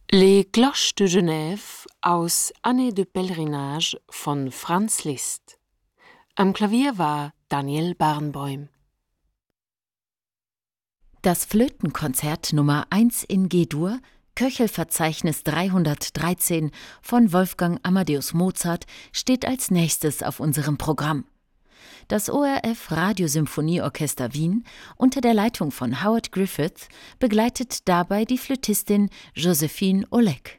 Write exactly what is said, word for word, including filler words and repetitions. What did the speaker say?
Les Cloches de Genève aus Année de Pèlerinage von Franz Liszt. Am Klavier war Daniel Barenboim. Das Flötenkonzert Nummer eins in G-Dur, Köchelverzeichnis dreihundertdreizehn von Wolfgang Amadeus Mozart, steht als nächstes auf unserem Programm. Das O R F Radiosymphonieorchester Wien unter der Leitung von Howard Griffith begleitet dabei die Flötistin Josephine Oleg.